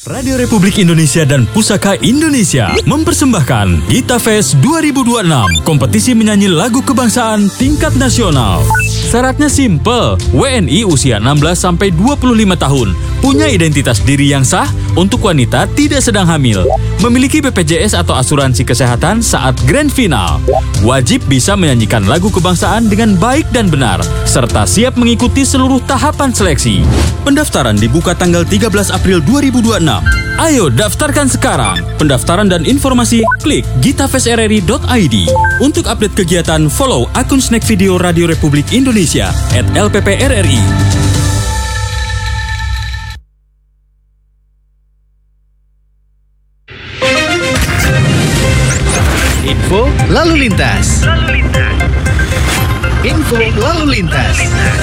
Radio Republik Indonesia dan Pusaka Indonesia mempersembahkan Gita Fest 2026, kompetisi menyanyi lagu kebangsaan tingkat nasional. Syaratnya simple, WNI usia 16-25 tahun, punya identitas diri yang sah, untuk wanita tidak sedang hamil, memiliki BPJS atau asuransi kesehatan saat grand final, wajib bisa menyanyikan lagu kebangsaan dengan baik dan benar, serta siap mengikuti seluruh tahapan seleksi. Pendaftaran dibuka tanggal 13 April 2026. Ayo daftarkan sekarang. Pendaftaran dan informasi klik gitafestrri.id. Untuk update kegiatan, follow akun Snack Video Radio Republik Indonesia @LPPRRI. Info lalu lintas. Info lalu lintas.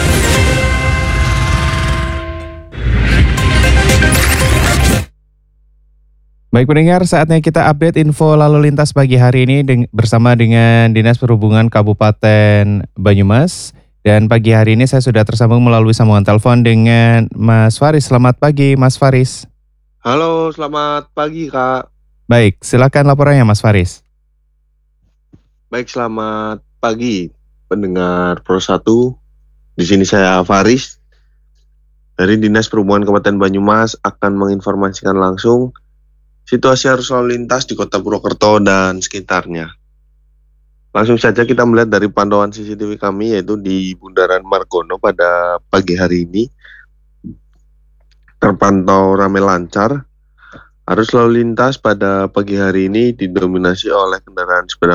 Baik pendengar, saatnya kita update info lalu lintas pagi hari ini bersama dengan Dinas Perhubungan Kabupaten Banyumas. Dan pagi hari ini saya sudah tersambung melalui sambungan telepon dengan Mas Faris. Selamat pagi Mas Faris. Halo, selamat pagi Kak. Baik, silakan laporannya Mas Faris. Baik, selamat pagi pendengar Pro 1. Di sini saya Faris dari Dinas Perhubungan Kabupaten Banyumas akan menginformasikan langsung situasi arus lalu lintas di Kota Purwokerto dan sekitarnya. Langsung saja kita melihat dari pantauan CCTV kami, yaitu di Bundaran Margono pada pagi hari ini terpantau ramai lancar. Arus lalu lintas pada pagi hari ini didominasi oleh kendaraan sepeda